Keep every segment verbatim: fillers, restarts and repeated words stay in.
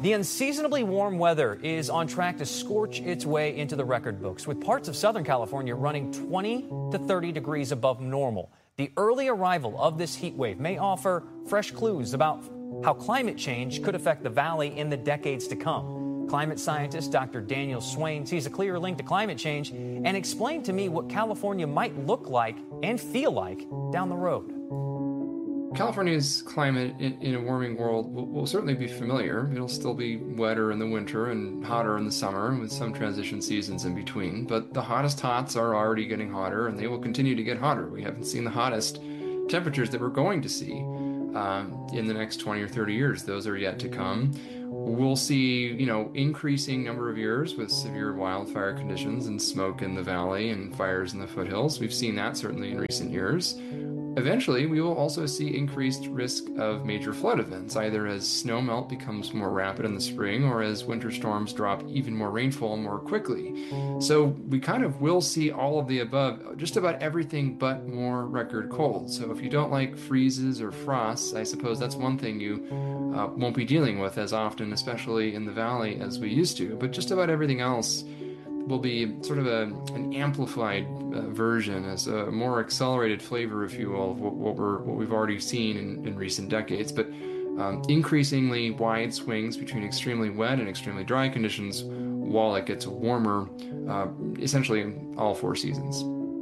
The unseasonably warm weather is on track to scorch its way into the record books, with parts of Southern California running twenty to thirty degrees above normal. The early arrival of this heat wave may offer fresh clues about how climate change could affect the valley in the decades to come. Climate scientist Doctor Daniel Swain sees a clear link to climate change and explained to me what California might look like and feel like down the road. California's climate in, in a warming world will, will certainly be familiar. It'll still be wetter in the winter and hotter in the summer, with some transition seasons in between. But the hottest hots are already getting hotter, and they will continue to get hotter. We haven't seen the hottest temperatures that we're going to see um, in the next twenty or thirty years. Those are yet to come. We'll see, you know, increasing number of years with severe wildfire conditions and smoke in the valley and fires in the foothills. We've seen that certainly in recent years. Eventually, we will also see increased risk of major flood events, either as snowmelt becomes more rapid in the spring or as winter storms drop even more rainfall more quickly. So we kind of will see all of the above, just about everything but more record cold. So if you don't like freezes or frosts, I suppose that's one thing you uh, won't be dealing with as often, especially in the valley, as we used to. But just about everything else will be sort of a, an amplified uh, version, as a more accelerated flavor, if you will, of what, what, we're, what we've already seen in, in recent decades. But um, increasingly wide swings between extremely wet and extremely dry conditions while it gets warmer, uh, essentially in all four seasons.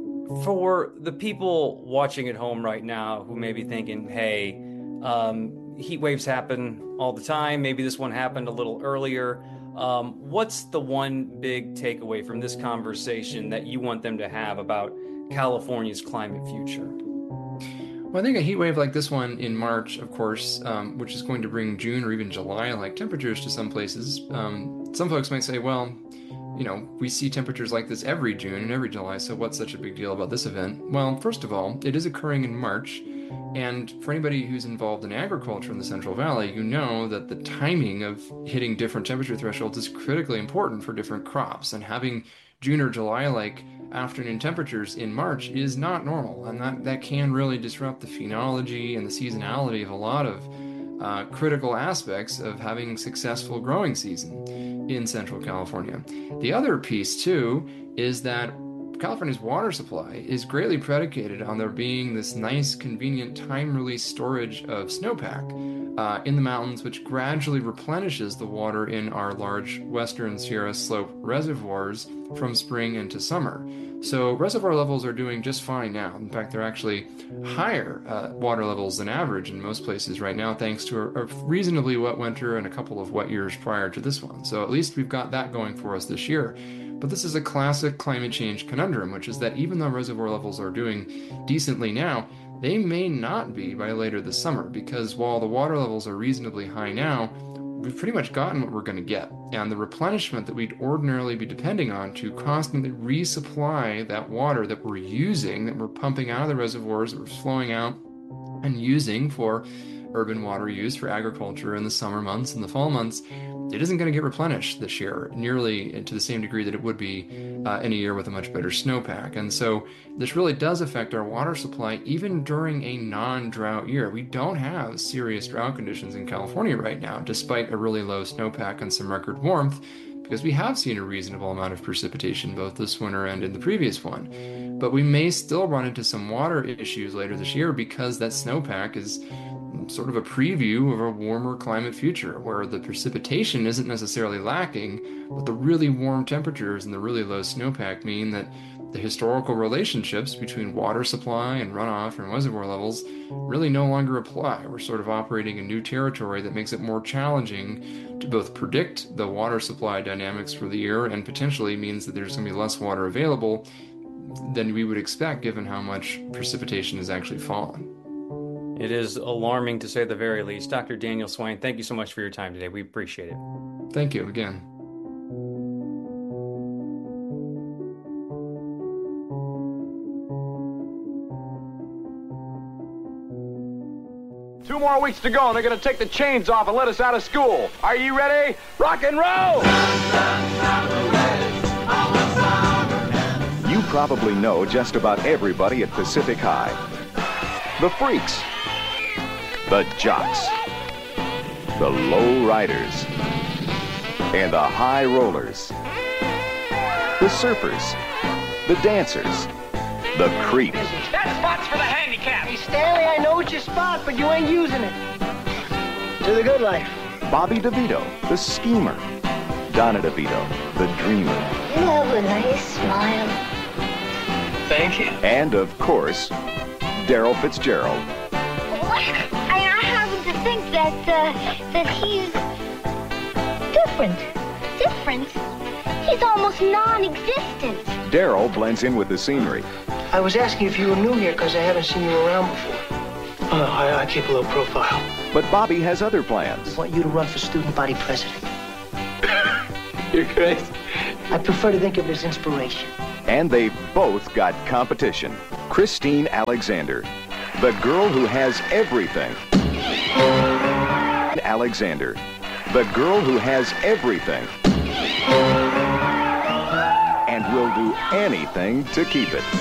For the people watching at home right now who may be thinking, hey, um, heat waves happen all the time, maybe this one happened a little earlier, Um, what's the one big takeaway from this conversation that you want them to have about California's climate future? Well, I think a heat wave like this one in March, of course, um, which is going to bring June or even July-like temperatures to some places. Um, some folks might say, well, you know, we see temperatures like this every June and every July, so what's such a big deal about this event? Well, first of all, it is occurring in March. And for anybody who's involved in agriculture in the Central Valley, you know that the timing of hitting different temperature thresholds is critically important for different crops. And having June or July-like afternoon temperatures in March is not normal. And that, that can really disrupt the phenology and the seasonality of a lot of uh, critical aspects of having a successful growing season in Central California. The other piece, too, is that California's water supply is greatly predicated on there being this nice, convenient time-release storage of snowpack uh, in the mountains, which gradually replenishes the water in our large western Sierra Slope reservoirs from spring into summer. So reservoir levels are doing just fine now. In fact, they're actually higher uh, water levels than average in most places right now, thanks to a, a reasonably wet winter and a couple of wet years prior to this one. So at least we've got that going for us this year. But this is a classic climate change conundrum, which is that even though reservoir levels are doing decently now, they may not be by later this summer, because while the water levels are reasonably high now, we've pretty much gotten what we're going to get. And the replenishment that we'd ordinarily be depending on to constantly resupply that water that we're using, that we're pumping out of the reservoirs, that we're flowing out and using for urban water use for agriculture in the summer months and the fall months, it isn't going to get replenished this year nearly to the same degree that it would be uh, in a year with a much better snowpack. And so this really does affect our water supply even during a non-drought year. We don't have serious drought conditions in California right now, despite a really low snowpack and some record warmth, because we have seen a reasonable amount of precipitation both this winter and in the previous one. But we may still run into some water issues later this year because that snowpack is sort of a preview of a warmer climate future where the precipitation isn't necessarily lacking, but the really warm temperatures and the really low snowpack mean that the historical relationships between water supply and runoff and reservoir levels really no longer apply. We're sort of operating in new territory that makes it more challenging to both predict the water supply dynamics for the year and potentially means that there's going to be less water available than we would expect given how much precipitation has actually fallen. It is alarming to say the very least. Doctor Daniel Swain, thank you so much for your time today. We appreciate it. Thank you again. Two more weeks to go, and they're going to take the chains off and let us out of school. Are you ready? Rock and roll! You probably know just about everybody at Pacific High. The freaks. The jocks. the low riders, and the high rollers, the surfers, the dancers, the creeps. That spot's for the handicap. Hey, Stanley, I know it's your spot, but you ain't using it. To the good life. Bobby DeVito, the schemer. Donna DeVito, the dreamer. You have a nice smile. Thank you. And, of course, Daryl Fitzgerald. What? I, I happen to think that, uh, that he's different. Different? He's almost non-existent. Daryl blends in with the scenery. I was asking if you were new here because I haven't seen you around before. Oh, I, I keep a low profile. But Bobby has other plans. I want you to run for student body president. You're crazy. I prefer to think of it as inspiration. And they've both got competition. Christine Alexander, the girl who has everything. Alexander, the girl who has everything. And will do anything to keep it.